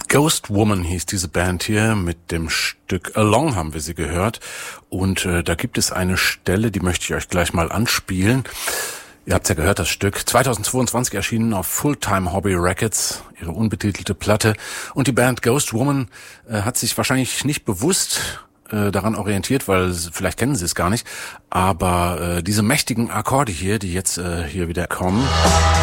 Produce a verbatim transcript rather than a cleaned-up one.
Ghost Woman hieß diese Band hier, mit dem Stück Along haben wir sie gehört. Und äh, da gibt es eine Stelle, die möchte ich euch gleich mal anspielen. Ihr habt's ja gehört, das Stück. zweitausendzweiundzwanzig erschienen auf Fulltime Hobby Records, ihre unbetitelte Platte. Und die Band Ghost Woman äh, hat sich wahrscheinlich nicht bewusst äh, daran orientiert, weil vielleicht kennen sie es gar nicht. Aber äh, diese mächtigen Akkorde hier, die jetzt äh, hier wieder kommen...